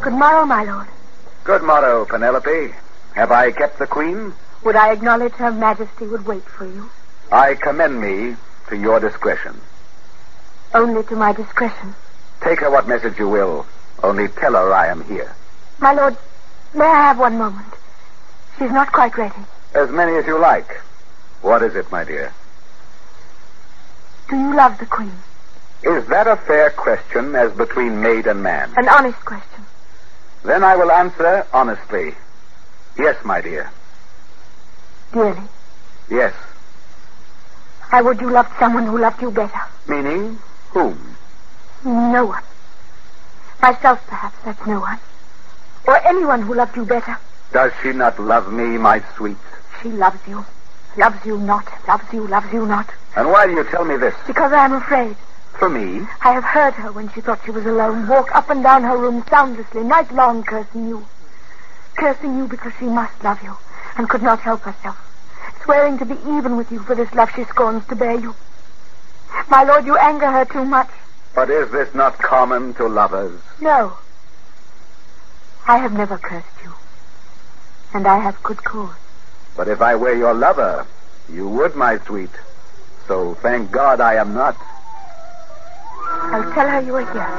Good morrow, my lord. Good morrow, Penelope. Have I kept the queen? Would I acknowledge her majesty would wait for you? I commend me to your discretion. Only to my discretion. Take her what message you will. Only tell her I am here. My lord, may I have one moment? She's not quite ready. As many as you like. What is it, my dear? Do you love the queen? Is that a fair question as between maid and man? An honest question. Then I will answer honestly. Yes, my dear. Dearly? Yes. I would you loved someone who loved you better. Meaning whom? No one. Myself, perhaps, that's no one. Or anyone who loved you better. Does she not love me, my sweet? She loves you. Loves you not. Loves you not. And why do you tell me this? Because I am afraid. For me? I have heard her when she thought she was alone walk up and down her room soundlessly, night long, cursing you. Cursing you because she must love you and could not help herself. Swearing to be even with you for this love she scorns to bear you. My lord, you anger her too much. But is this not common to lovers? No. I have never cursed you. And I have good cause. But if I were your lover, you would, my sweet. So thank God I am not. I'll tell her you are here.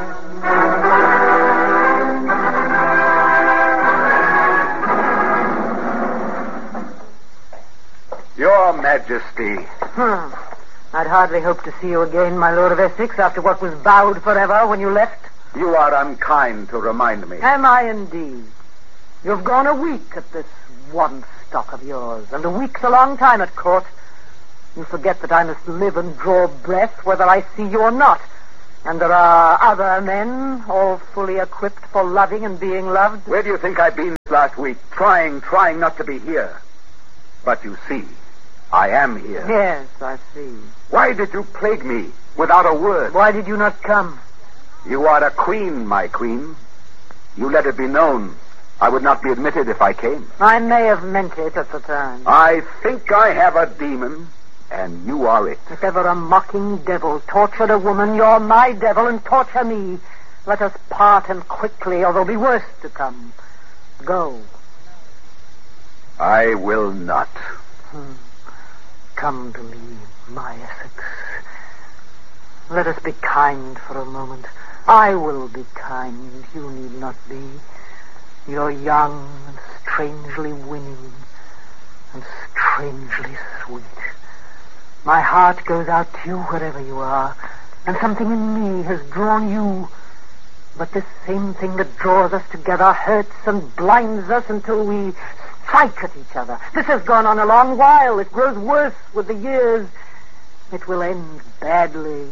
Your Majesty. I'd hardly hope to see you again, my Lord of Essex, after what was vowed forever when you left. You are unkind to remind me. Am I indeed? You've gone a week at this one stock of yours, and a week's a long time at court. You forget that I must live and draw breath whether I see you or not. And there are other men, all fully equipped for loving and being loved. Where do you think I've been this last week? Trying not to be here. But you see, I am here. Yes, I see. Why did you plague me without a word? Why did you not come? You are a queen, my queen. You let it be known. I would not be admitted if I came. I may have meant it at the time. I think I have a demon, and you are it. If ever a mocking devil tortured a woman, you're my devil, and torture me. Let us part, and quickly, or there'll be worse to come. Go. I will not. Come to me, my Essex. Let us be kind for a moment. I will be kind. You need not be. You're young and strangely winning and strangely sweet. My heart goes out to you wherever you are, and something in me has drawn you. But this same thing that draws us together hurts and blinds us until we strike at each other. This has gone on a long while. It grows worse with the years. It will end badly.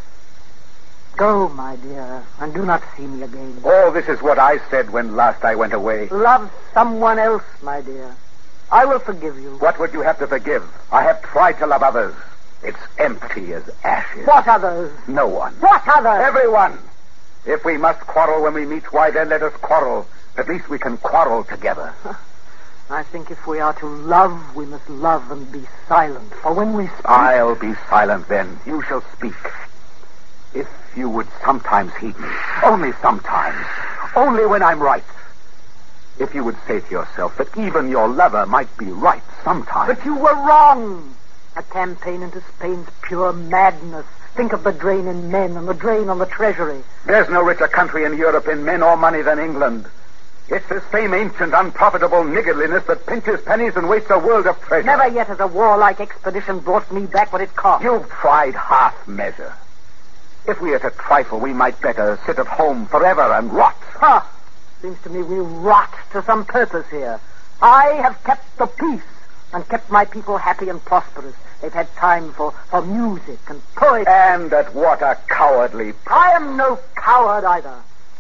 Go, my dear, and do not see me again. Oh, this is what I said when last I went away. Love someone else, my dear. I will forgive you. What would you have to forgive? I have tried to love others. It's empty as ashes. What others? No one. What others? Everyone. If we must quarrel when we meet, why then let us quarrel. At least we can quarrel together. I think if we are to love, we must love and be silent. For when we speak... I'll be silent then. You shall speak. If you would sometimes heed me. Only sometimes. Only when I'm right. If you would say to yourself that even your lover might be right sometimes. But you were wrong. A campaign into Spain's pure madness. Think of the drain in men and the drain on the treasury. There's no richer country in Europe in men or money than England. It's the same ancient, unprofitable niggardliness that pinches pennies and wastes a world of treasure. Never yet has a warlike expedition brought me back what it cost. You've tried half measure. If we are to trifle, we might better sit at home forever and rot. Seems to me we rot to some purpose here. I have kept the peace and kept my people happy and prosperous. They've had time for music and poetry. And at what a cowardly price. I am no coward either.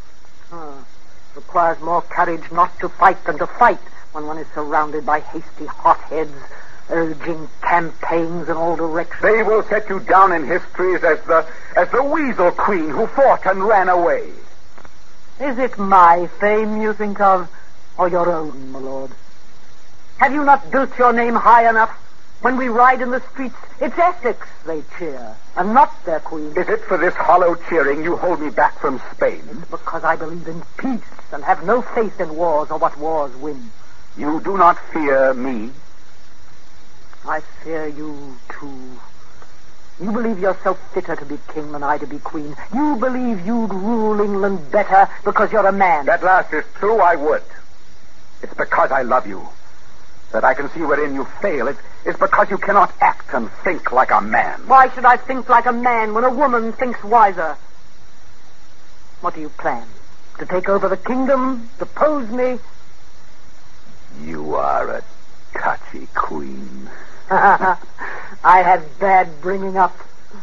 It requires more courage not to fight than to fight when one is surrounded by hasty hotheads urging campaigns in all directions. They will set you down in histories as the weasel queen who fought and ran away. Is it my fame you think of, or your own, my lord? Have you not built your name high enough? When we ride in the streets, it's Essex they cheer, and not their queen. Is it for this hollow cheering you hold me back from Spain? It's because I believe in peace and have no faith in wars or what wars win. You do not fear me? I fear you, too. You believe yourself fitter to be king than I to be queen. You believe you'd rule England better because you're a man. That last is true, I would. It's because I love you that I can see wherein you fail. It's because you cannot act and think like a man. Why should I think like a man when a woman thinks wiser? What do you plan? To take over the kingdom? Depose me? You are a touchy queen. I had bad bringing up.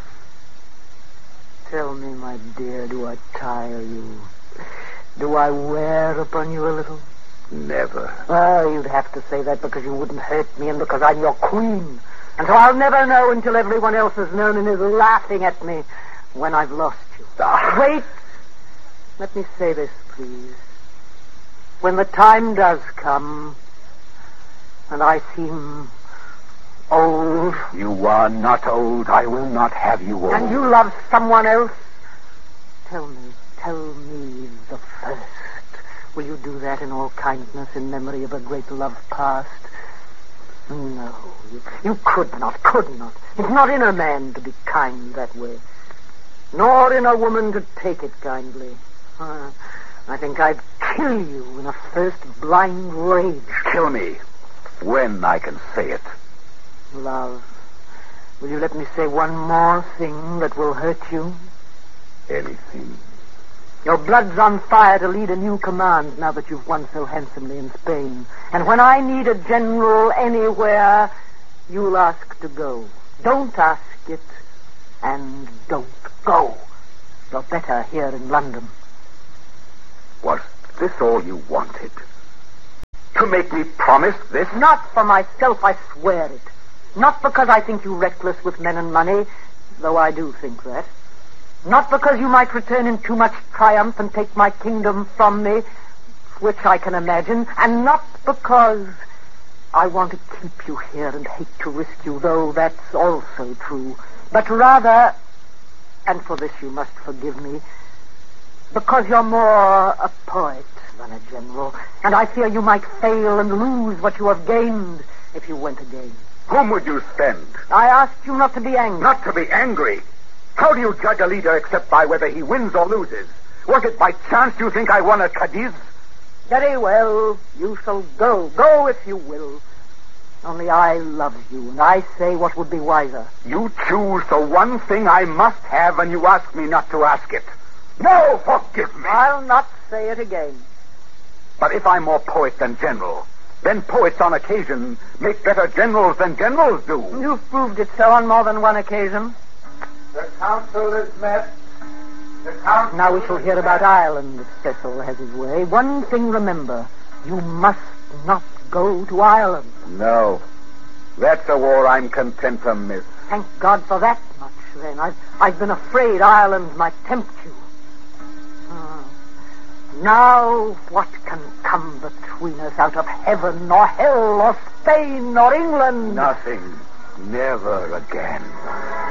Tell me, my dear, do I tire you? Do I wear upon you a little? Never. Oh, you'd have to say that because you wouldn't hurt me and because I'm your queen. And so I'll never know until everyone else has known and is laughing at me when I've lost you. Wait. Let me say this, please. When the time does come and I seem old... You are not old. I will not have you old. And you love someone else? Tell me the first. Will you do that in all kindness in memory of a great love past? No, you could not. It's not in a man to be kind that way, nor in a woman to take it kindly. I think I'd kill you in a first blind rage. Kill me when I can say it. Love, will you let me say one more thing that will hurt you? Anything. Your blood's on fire to lead a new command now that you've won so handsomely in Spain. And when I need a general anywhere, you'll ask to go. Don't ask it, and don't go. You're better here in London. Was this all you wanted? To make me promise this? Not for myself, I swear it. Not because I think you reckless with men and money, though I do think that. Not because you might return in too much triumph and take my kingdom from me, which I can imagine, and not because I want to keep you here and hate to risk you, though that's also true, but rather, and for this you must forgive me, because you're more a poet than a general, and I fear you might fail and lose what you have gained if you went again. Whom would you send? I asked you not to be angry. Not to be angry? How do you judge a leader except by whether he wins or loses? Was it by chance you think I won at Cadiz? Very well. You shall go. Go if you will. Only I love you, and I say what would be wiser. You choose the one thing I must have, and you ask me not to ask it. No, forgive me. I'll not say it again. But if I'm more poet than general, then poets on occasion make better generals than generals do. You've proved it so on more than one occasion. The council is met. Now we shall hear about Ireland if Cecil has his way. One thing remember, you must not go to Ireland. No. That's a war I'm content to miss. Thank God for that much, then. I've been afraid Ireland might tempt you. Now what can come between us out of heaven or hell or Spain or England? Nothing. Never again.